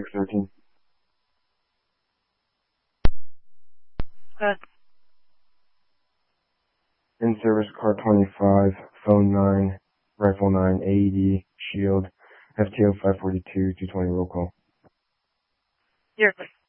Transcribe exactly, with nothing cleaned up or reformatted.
thirteen. Good. In service, car twenty-five, phone nine, rifle nine, A E D, shield, F T O five forty-two, two twenty roll call. You're good.